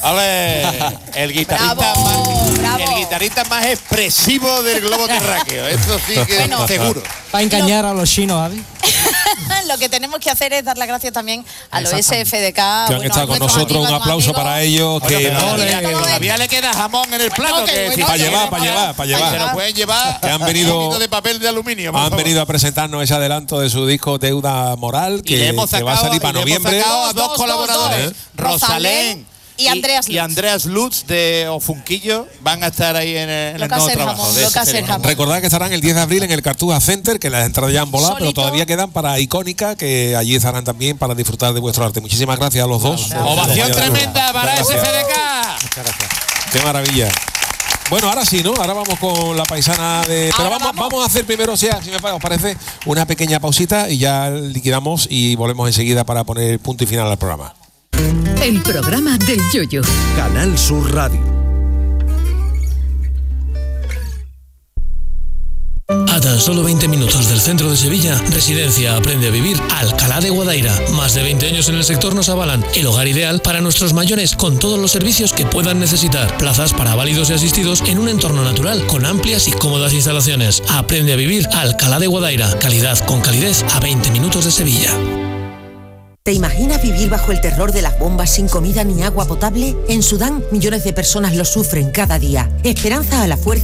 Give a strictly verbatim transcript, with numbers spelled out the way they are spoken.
A ver, el guitarrista, Bravo, más, bravo. el guitarrista más expresivo del globo terráqueo. Eso sí que Bueno. seguro. Para engañar a los chinos, Javi. Lo que tenemos que hacer es dar las gracias también a los Exactamente. S F D K. Que han bueno, estado a con nuestros nosotros, un amigos, aplauso amigos. para ellos. Oye, Que pero no todavía, le- todavía le queda jamón en el plato. que que bueno, si que Para se llevar, quiere para llevar, para llevar. Se lo pueden llevar. Que han venido- un poquito de papel de aluminio. por Han favor. venido a presentarnos ese adelanto de su disco Deuda Moral, Y le que, hemos que va a sacado- salir para y le hemos noviembre. sacado a Dos, dos dos, colaboradores, dos, dos. Rosalén y Andreas y Lutz. Andreas Lutz de Ofunquillo van a estar ahí en el, en Lo el que nuevo hace el trabajo. jamón, de lo ese que hace el cerebro. jamón. Recordad que estarán el diez de abril en el Cartuja Center, que las entradas ya han volado, pero Solito. todavía quedan para Icónica, que allí estarán también para disfrutar de vuestro arte. Muchísimas gracias a los dos. Ovación tremenda para Muchas S F gracias. D K. Qué maravilla. Bueno, ahora sí, ¿no? Ahora vamos con la paisana de... Pero Ahora vamos, vamos. vamos a hacer primero, o sea, si me os parece, una pequeña pausita y ya liquidamos y volvemos enseguida para poner punto y final al programa. El programa del Yoyo. Canal Sur Radio. A tan solo veinte minutos del centro de Sevilla, Residencia Aprende a Vivir Alcalá de Guadaira. Más de veinte años en el sector nos avalan el hogar ideal para nuestros mayores con todos los servicios que puedan necesitar. Plazas para válidos y asistidos en un entorno natural con amplias y cómodas instalaciones. Aprende a Vivir Alcalá de Guadaira. Calidad con calidez a veinte minutos de Sevilla. ¿Te imaginas vivir bajo el terror de las bombas sin comida ni agua potable? En Sudán, millones de personas lo sufren cada día. Esperanza a la fuerza